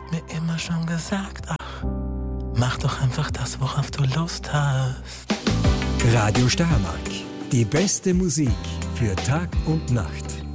hab mir immer schon gesagt, ach, mach doch einfach das, worauf du Lust hast. Radio Steiermark. Die beste Musik für Tag und Nacht.